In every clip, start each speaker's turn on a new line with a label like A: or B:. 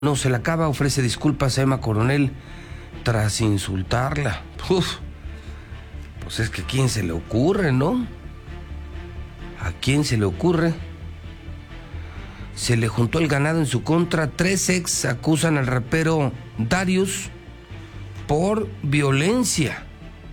A: No se la acaba, ofrece disculpas a Emma Coronel tras insultarla. Pues es que ¿a quién se le ocurre, no? ¿A quién se le ocurre? Se le juntó el ganado en su contra. 3 ex acusan al rapero Darius por violencia.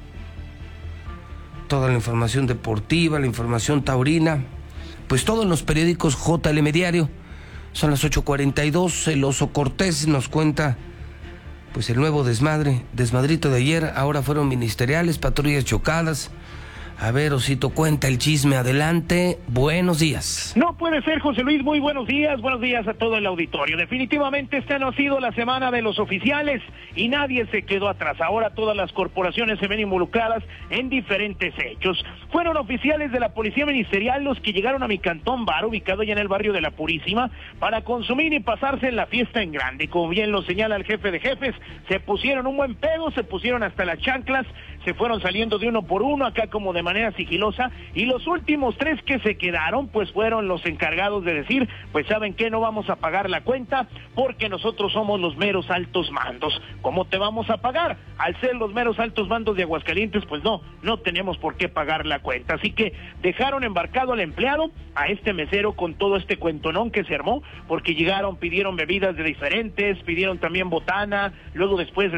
A: Toda la información deportiva, la información taurina, pues todo en los periódicos JLM Diario. Son las 8:42, el Oso Cortés nos cuenta pues el nuevo desmadrito de ayer. Ahora fueron ministeriales, patrullas chocadas. A ver, Osito, cuenta el chisme, adelante, buenos días.
B: No puede ser, José Luis, muy buenos días a todo el auditorio. Definitivamente esta no ha sido la semana de los oficiales y nadie se quedó atrás. Ahora todas las corporaciones se ven involucradas en diferentes hechos. Fueron oficiales de la Policía Ministerial los que llegaron a mi Cantón Bar, ubicado ya en el barrio de La Purísima, para consumir y pasarse en la fiesta en grande. Como bien lo señala el jefe de jefes, se pusieron un buen pedo, se pusieron hasta las chanclas, se fueron saliendo de uno por uno, acá como de manera sigilosa, y los últimos 3 que se quedaron, pues fueron los encargados de decir, pues saben que no vamos a pagar la cuenta, porque nosotros somos los meros altos mandos. ¿Cómo te vamos a pagar? Al ser los meros altos mandos de Aguascalientes, pues no tenemos por qué pagar la cuenta. Así que dejaron embarcado al empleado, a este mesero con todo este cuentonón que se armó, porque llegaron, pidieron bebidas de diferentes, pidieron también botana, luego después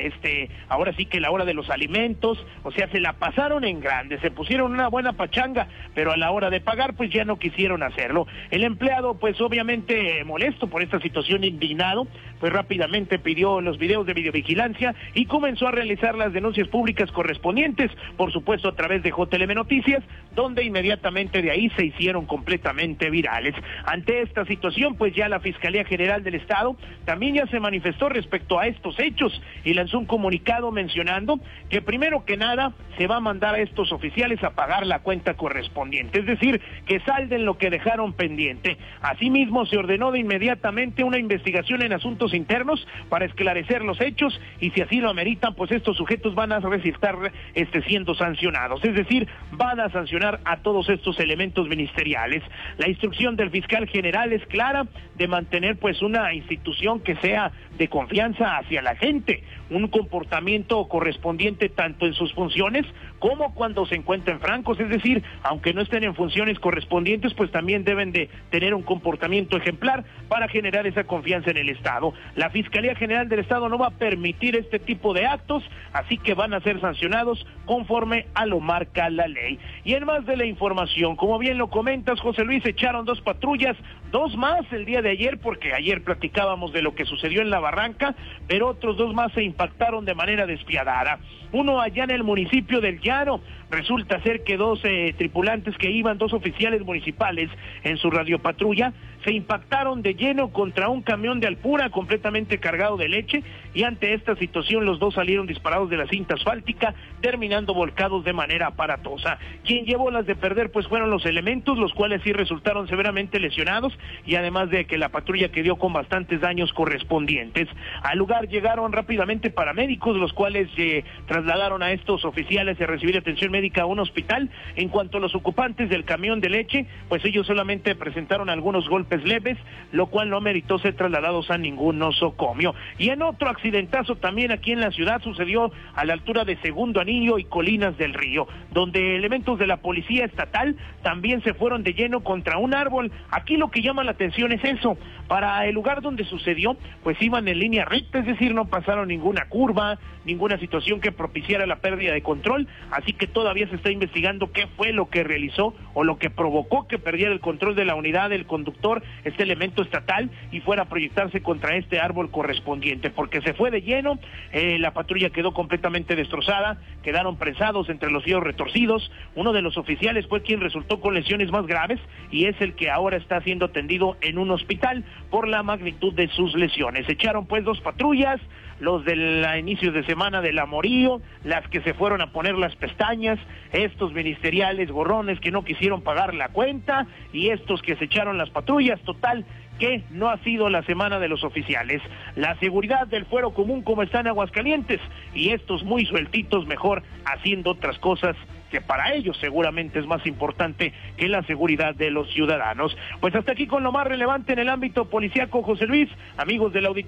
B: ahora sí que la hora de los alimentos, o sea, se la pasaron en grande, se pusieron una buena pachanga, pero a la hora de pagar pues ya no quisieron hacerlo. El empleado pues obviamente molesto por esta situación, indignado, pues rápidamente pidió los videos de videovigilancia y comenzó a realizar las denuncias públicas correspondientes, por supuesto a través de JLM Noticias, donde inmediatamente de ahí se hicieron completamente virales. Ante esta situación pues ya la Fiscalía General del Estado también ya se manifestó respecto a estos hechos y lanzó un comunicado mencionando que primero que nada se va a mandar a estos oficiales a pagar la cuenta correspondiente, es decir, que salden lo que dejaron pendiente. Asimismo, se ordenó de inmediatamente una investigación en asuntos internos para esclarecer los hechos y si así lo ameritan, pues estos sujetos van a resultar siendo sancionados, es decir, van a sancionar a todos estos elementos ministeriales. La instrucción del fiscal general es clara, de mantener pues una institución que sea de confianza hacia la gente, un comportamiento correspondiente tanto en sus funciones como cuando se encuentren francos, es decir, aunque no estén en funciones correspondientes, pues también deben de tener un comportamiento ejemplar para generar esa confianza en el Estado. La Fiscalía General del Estado no va a permitir este tipo de actos, así que van a ser sancionados conforme a lo marca la ley. Y en más de la información, como bien lo comentas, José Luis, echaron 2 patrullas, 2 más el día de ayer, porque ayer platicábamos de lo que sucedió en La Barranca, pero otros 2 más se impactaron de manera despiadada. Uno allá en el municipio del Llano, resulta ser que 2 tripulantes que iban, 2 oficiales municipales en su radiopatrulla, se impactaron de lleno contra un camión de Alpura completamente cargado de leche y ante esta situación los 2 salieron disparados de la cinta asfáltica, terminando volcados de manera aparatosa. Quien llevó las de perder pues fueron los elementos, los cuales sí resultaron severamente lesionados y además de que la patrulla quedó con bastantes daños correspondientes. Al lugar llegaron rápidamente paramédicos, los cuales trasladaron a estos oficiales a recibir atención médica a un hospital. En cuanto a los ocupantes del camión de leche, pues ellos solamente presentaron algunos golpes leves, lo cual no meritó ser trasladados a ningún nosocomio. Y en otro accidentazo también aquí en la ciudad sucedió a la altura de Segundo Anillo y Colinas del Río, donde elementos de la policía estatal también se fueron de lleno contra un árbol. Aquí lo que llama la atención es eso, para el lugar donde sucedió, pues iban en línea recta, es decir, no pasaron ninguna curva, ninguna situación que propiciara la pérdida de control, así que todavía se está investigando qué fue lo que realizó o lo que provocó que perdiera el control de la unidad del conductor, este elemento estatal, y fuera a proyectarse contra este árbol correspondiente, porque se fue de lleno, la patrulla quedó completamente destrozada, quedaron prensados entre los hierros retorcidos. Uno de los oficiales fue quien resultó con lesiones más graves y es el que ahora está siendo atendido en un hospital por la magnitud de sus lesiones. Echaron pues 2 patrullas, los del inicio de semana del amorío, las que se fueron a poner las pestañas, estos ministeriales gorrones que no quisieron pagar la cuenta y estos que se echaron las patrullas. Total que no ha sido la semana de los oficiales. La seguridad del fuero común como está en Aguascalientes y estos muy sueltitos mejor haciendo otras cosas que para ellos seguramente es más importante que la seguridad de los ciudadanos. Pues hasta aquí con lo más relevante en el ámbito policíaco, José Luis, amigos del auditorio.